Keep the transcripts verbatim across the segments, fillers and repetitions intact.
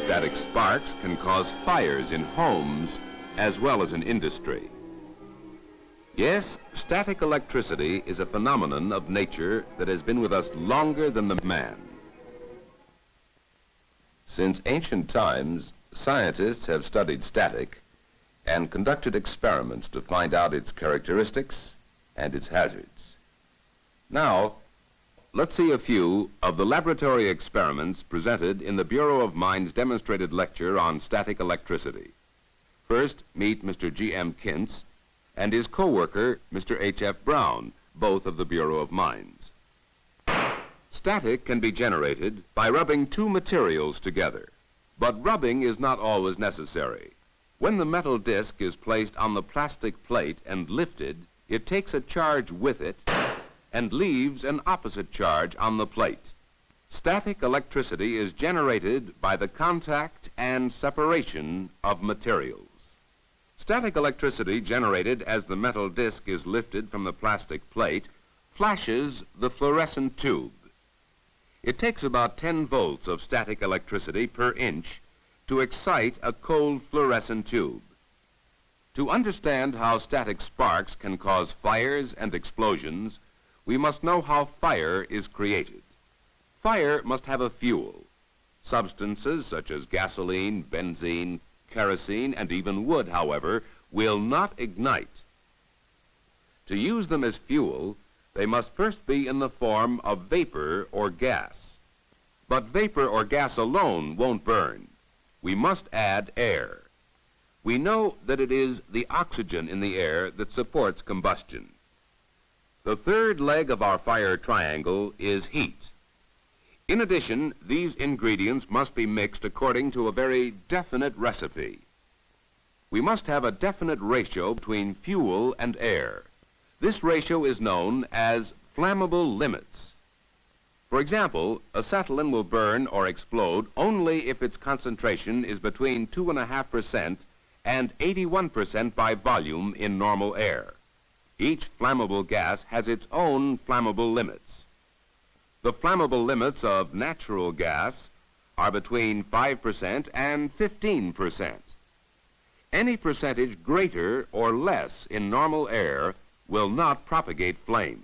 Static sparks can cause fires in homes as well as in industry. Yes, static electricity is a phenomenon of nature that has been with us longer than the man. Since ancient times, scientists have studied static and conducted experiments to find out its characteristics and its hazards. Now, let's see a few of the laboratory experiments presented in the Bureau of Mines demonstrated lecture on static electricity. First, meet Mister G M Kintz and his co-worker, Mister H F Brown, both of the Bureau of Mines. Static can be generated by rubbing two materials together, but rubbing is not always necessary. When the metal disc is placed on the plastic plate and lifted, it takes a charge with it and leaves an opposite charge on the plate. Static electricity is generated by the contact and separation of materials. Static electricity generated as the metal disc is lifted from the plastic plate flashes the fluorescent tube. It takes about ten volts of static electricity per inch to excite a cold fluorescent tube. To understand how static sparks can cause fires and explosions, we must know how fire is created. Fire must have a fuel. Substances such as gasoline, benzene, kerosene, and even wood, however, will not ignite. To use them as fuel, they must first be in the form of vapor or gas. But vapor or gas alone won't burn. We must add air. We know that it is the oxygen in the air that supports combustion. The third leg of our fire triangle is heat. In addition, these ingredients must be mixed according to a very definite recipe. We must have a definite ratio between fuel and air. This ratio is known as flammable limits. For example, acetylene will burn or explode only if its concentration is between two point five percent and eighty-one percent by volume in normal air. Each flammable gas has its own flammable limits. The flammable limits of natural gas are between five percent and fifteen percent. Any percentage greater or less in normal air will not propagate flame.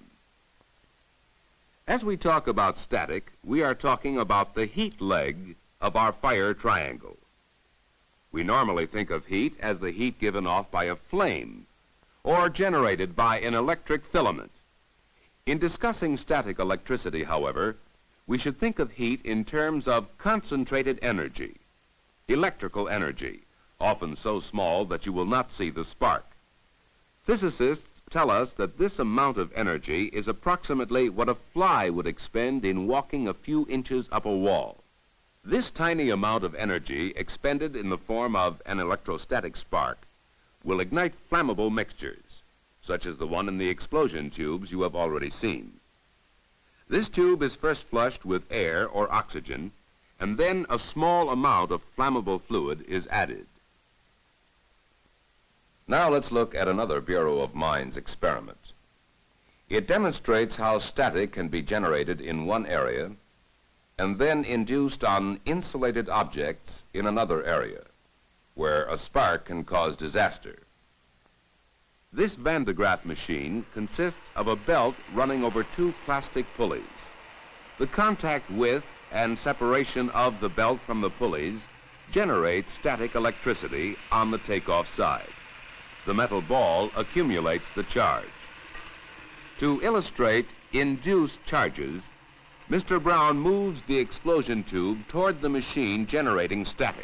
As we talk about static, we are talking about the heat leg of our fire triangle. We normally think of heat as the heat given off by a flame or generated by an electric filament. In discussing static electricity, however, we should think of heat in terms of concentrated energy, electrical energy, often so small that you will not see the spark. Physicists tell us that this amount of energy is approximately what a fly would expend in walking a few inches up a wall. This tiny amount of energy expended in the form of an electrostatic spark will ignite flammable mixtures, such as the one in the explosion tubes you have already seen. This tube is first flushed with air or oxygen, and then a small amount of flammable fluid is added. Now let's look at another Bureau of Mines experiment. It demonstrates how static can be generated in one area and then induced on insulated objects in another area, where a spark can cause disaster. This Van de Graaff machine consists of a belt running over two plastic pulleys. The contact with and separation of the belt from the pulleys generates static electricity on the takeoff side. The metal ball accumulates the charge. To illustrate induced charges, Mister Brown moves the explosion tube toward the machine generating static.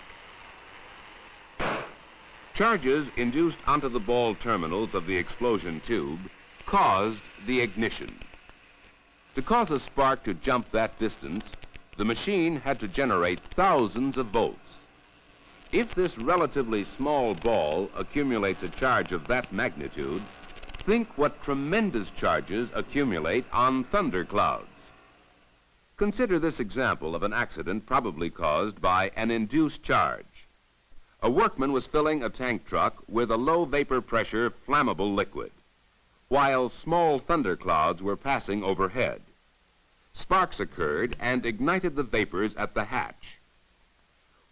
Charges induced onto the ball terminals of the explosion tube caused the ignition. To cause a spark to jump that distance, the machine had to generate thousands of volts. If this relatively small ball accumulates a charge of that magnitude, think what tremendous charges accumulate on thunderclouds. Consider this example of an accident probably caused by an induced charge. A workman was filling a tank truck with a low vapor pressure flammable liquid, while small thunderclouds were passing overhead. Sparks occurred and ignited the vapors at the hatch.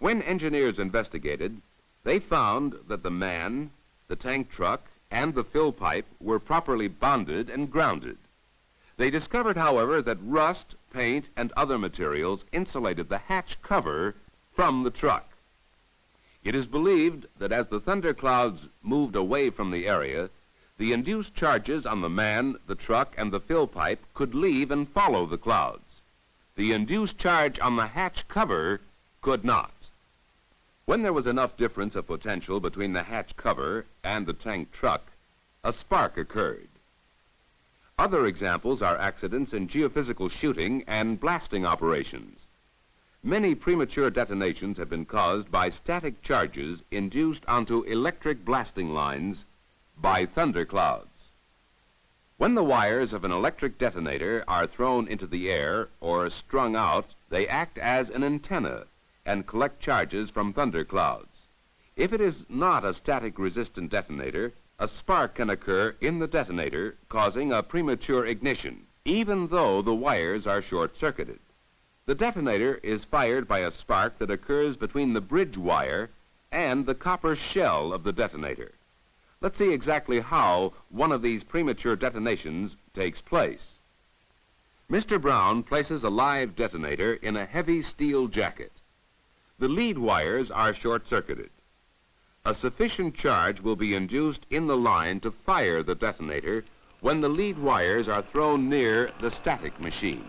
When engineers investigated, they found that the man, the tank truck, and the fill pipe were properly bonded and grounded. They discovered, however, that rust, paint, and other materials insulated the hatch cover from the truck. It is believed that as the thunderclouds moved away from the area, the induced charges on the man, the truck, and the fill pipe could leave and follow the clouds. The induced charge on the hatch cover could not. When there was enough difference of potential between the hatch cover and the tank truck, a spark occurred. Other examples are accidents in geophysical shooting and blasting operations. Many premature detonations have been caused by static charges induced onto electric blasting lines by thunderclouds. When the wires of an electric detonator are thrown into the air or strung out, they act as an antenna and collect charges from thunderclouds. If it is not a static resistant detonator, a spark can occur in the detonator, causing a premature ignition, even though the wires are short-circuited. The detonator is fired by a spark that occurs between the bridge wire and the copper shell of the detonator. Let's see exactly how one of these premature detonations takes place. Mister Brown places a live detonator in a heavy steel jacket. The lead wires are short-circuited. A sufficient charge will be induced in the line to fire the detonator when the lead wires are thrown near the static machine.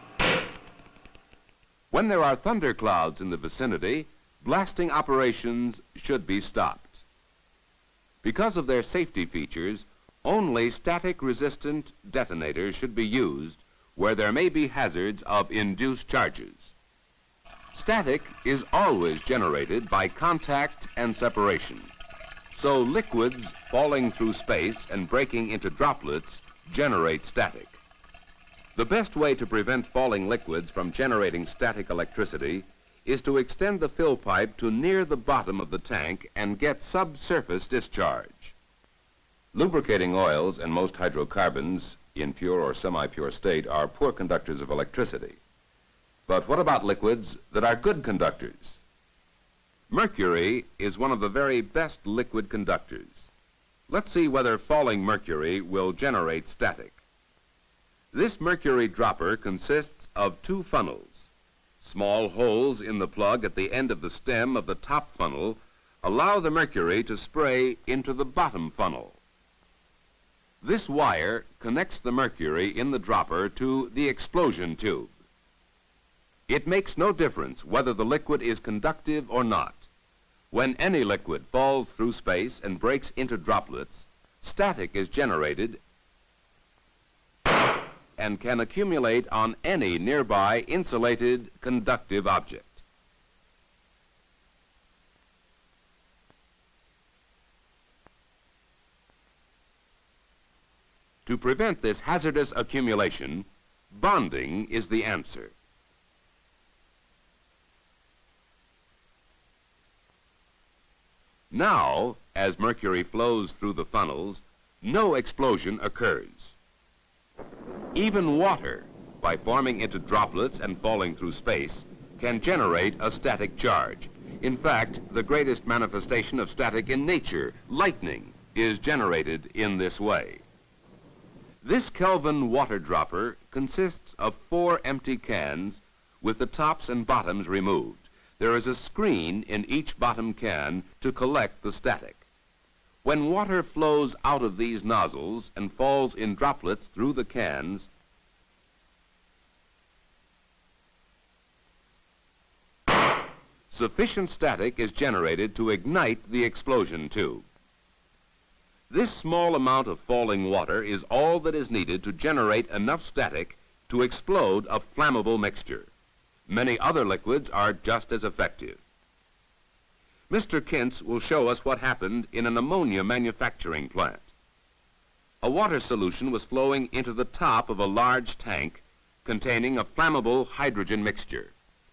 When there are thunderclouds in the vicinity, blasting operations should be stopped. Because of their safety features, only static-resistant detonators should be used where there may be hazards of induced charges. Static is always generated by contact and separation, so liquids falling through space and breaking into droplets generate static. The best way to prevent falling liquids from generating static electricity is to extend the fill pipe to near the bottom of the tank and get subsurface discharge. Lubricating oils and most hydrocarbons in pure or semi-pure state are poor conductors of electricity. But what about liquids that are good conductors? Mercury is one of the very best liquid conductors. Let's see whether falling mercury will generate static. This mercury dropper consists of two funnels. Small holes in the plug at the end of the stem of the top funnel allow the mercury to spray into the bottom funnel. This wire connects the mercury in the dropper to the explosion tube. It makes no difference whether the liquid is conductive or not. When any liquid falls through space and breaks into droplets, static is generated and can accumulate on any nearby insulated conductive object. To prevent this hazardous accumulation, bonding is the answer. Now, as mercury flows through the funnels, no explosion occurs. Even water, by forming into droplets and falling through space, can generate a static charge. In fact, the greatest manifestation of static in nature, lightning, is generated in this way. This Kelvin water dropper consists of four empty cans with the tops and bottoms removed. There is a screen in each bottom can to collect the static. When water flows out of these nozzles and falls in droplets through the cans, sufficient static is generated to ignite the explosion tube. This small amount of falling water is all that is needed to generate enough static to explode a flammable mixture. Many other liquids are just as effective. Mister Kintz will show us what happened in an ammonia manufacturing plant. A water solution was flowing into the top of a large tank containing a flammable hydrogen mixture.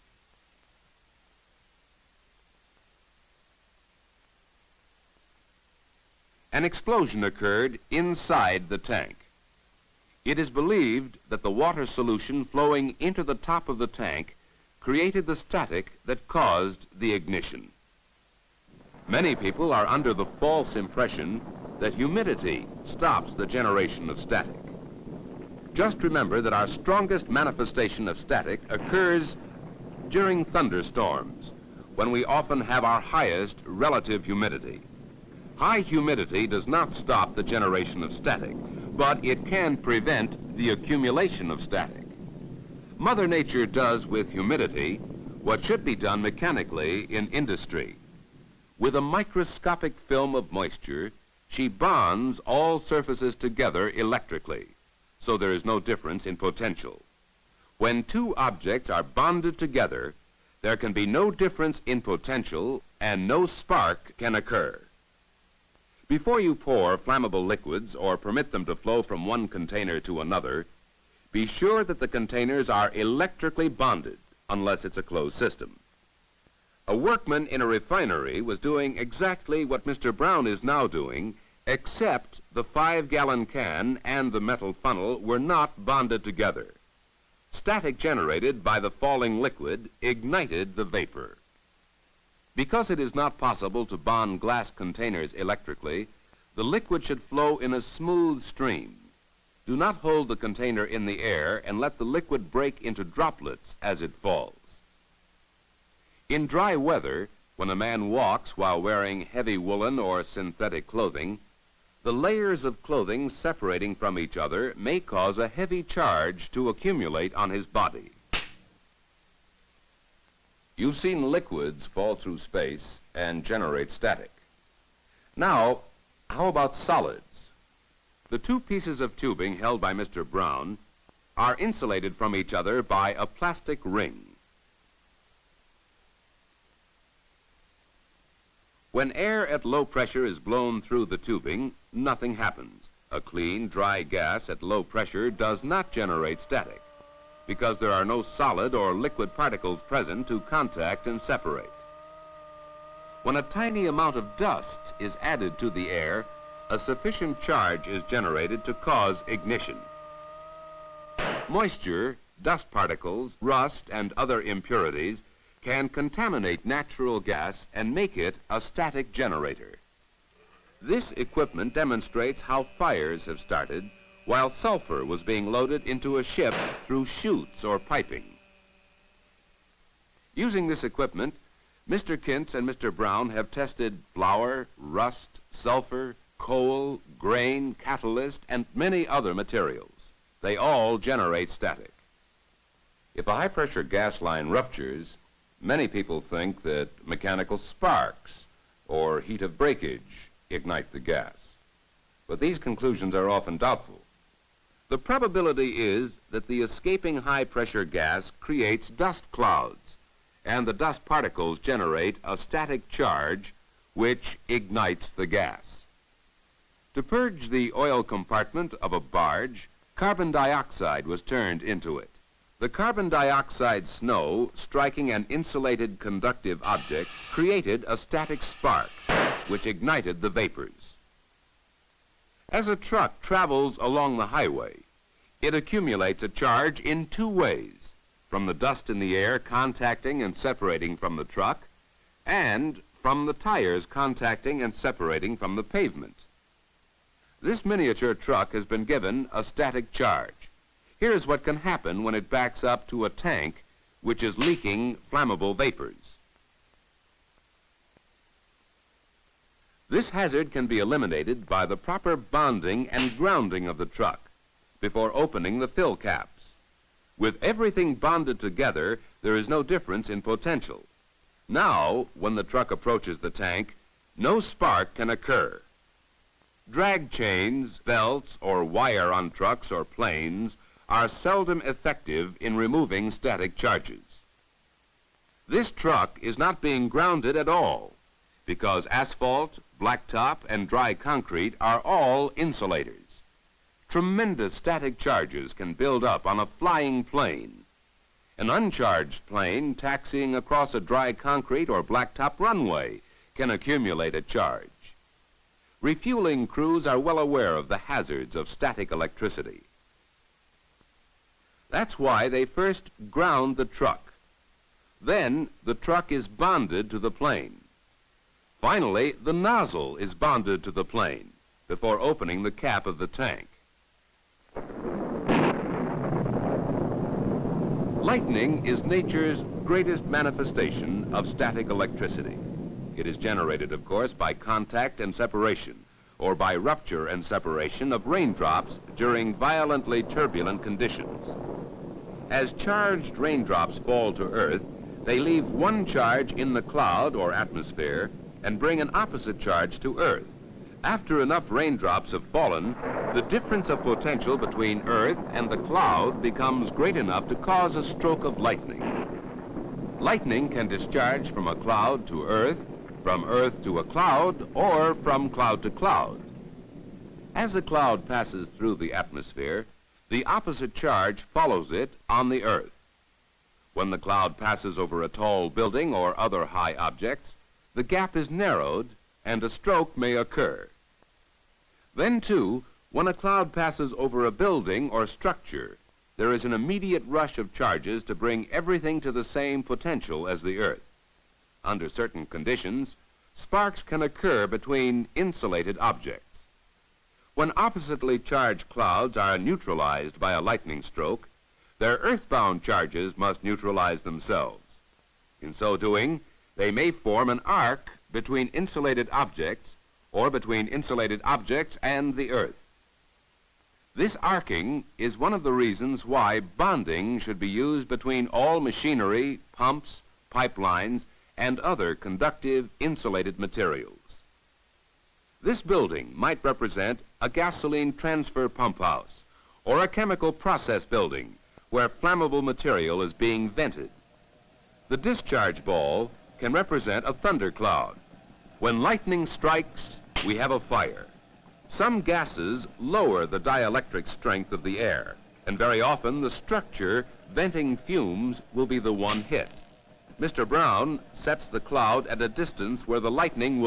An explosion occurred inside the tank. It is believed that the water solution flowing into the top of the tank created the static that caused the ignition. Many people are under the false impression that humidity stops the generation of static. Just remember that our strongest manifestation of static occurs during thunderstorms, when we often have our highest relative humidity. High humidity does not stop the generation of static, but it can prevent the accumulation of static. Mother Nature does with humidity what should be done mechanically in industry. With a microscopic film of moisture, she bonds all surfaces together electrically, so there is no difference in potential. When two objects are bonded together, there can be no difference in potential and no spark can occur. Before you pour flammable liquids or permit them to flow from one container to another, be sure that the containers are electrically bonded, unless it's a closed system. A workman in a refinery was doing exactly what Mister Brown is now doing, except the five-gallon can and the metal funnel were not bonded together. Static generated by the falling liquid ignited the vapor. Because it is not possible to bond glass containers electrically, the liquid should flow in a smooth stream. Do not hold the container in the air and let the liquid break into droplets as it falls. In dry weather, when a man walks while wearing heavy woolen or synthetic clothing, the layers of clothing separating from each other may cause a heavy charge to accumulate on his body. You've seen liquids fall through space and generate static. Now, how about solids? The two pieces of tubing held by Mister Brown are insulated from each other by a plastic ring. When air at low pressure is blown through the tubing, nothing happens. A clean, dry gas at low pressure does not generate static, because there are no solid or liquid particles present to contact and separate. When a tiny amount of dust is added to the air, a sufficient charge is generated to cause ignition. Moisture, dust particles, rust, and other impurities can contaminate natural gas and make it a static generator. This equipment demonstrates how fires have started while sulfur was being loaded into a ship through chutes or piping. Using this equipment, Mister Kintz and Mister Brown have tested flour, rust, sulfur, coal, grain, catalyst, and many other materials. They all generate static. If a high-pressure gas line ruptures, many people think that mechanical sparks or heat of breakage ignite the gas. But these conclusions are often doubtful. The probability is that the escaping high-pressure gas creates dust clouds, and the dust particles generate a static charge which ignites the gas. To purge the oil compartment of a barge, carbon dioxide was turned into it. The carbon dioxide snow, striking an insulated conductive object, created a static spark, which ignited the vapors. As a truck travels along the highway, it accumulates a charge in two ways, from the dust in the air contacting and separating from the truck, and from the tires contacting and separating from the pavement. This miniature truck has been given a static charge. Here's what can happen when it backs up to a tank which is leaking flammable vapors. This hazard can be eliminated by the proper bonding and grounding of the truck before opening the fill caps. With everything bonded together, there is no difference in potential. Now, when the truck approaches the tank, no spark can occur. Drag chains, belts, or wire on trucks or planes are seldom effective in removing static charges. This truck is not being grounded at all because asphalt, blacktop, and dry concrete are all insulators. Tremendous static charges can build up on a flying plane. An uncharged plane taxiing across a dry concrete or blacktop runway can accumulate a charge. Refueling crews are well aware of the hazards of static electricity. That's why they first ground the truck. Then the truck is bonded to the plane. Finally, the nozzle is bonded to the plane before opening the cap of the tank. Lightning is nature's greatest manifestation of static electricity. It is generated, of course, by contact and separation, or by rupture and separation of raindrops during violently turbulent conditions. As charged raindrops fall to Earth, they leave one charge in the cloud or atmosphere and bring an opposite charge to Earth. After enough raindrops have fallen, the difference of potential between Earth and the cloud becomes great enough to cause a stroke of lightning. Lightning can discharge from a cloud to Earth, from Earth to a cloud, or from cloud to cloud. As a cloud passes through the atmosphere, the opposite charge follows it on the Earth. When the cloud passes over a tall building or other high objects, the gap is narrowed and a stroke may occur. Then, too, when a cloud passes over a building or structure, there is an immediate rush of charges to bring everything to the same potential as the Earth. Under certain conditions, sparks can occur between insulated objects. When oppositely charged clouds are neutralized by a lightning stroke, their earthbound charges must neutralize themselves. In so doing, they may form an arc between insulated objects or between insulated objects and the Earth. This arcing is one of the reasons why bonding should be used between all machinery, pumps, pipelines, and other conductive insulated materials. This building might represent a gasoline transfer pump house or a chemical process building where flammable material is being vented. The discharge ball can represent a thundercloud. When lightning strikes, we have a fire. Some gases lower the dielectric strength of the air, and very often the structure venting fumes will be the one hit. Mister Brown sets the cloud at a distance where the lightning will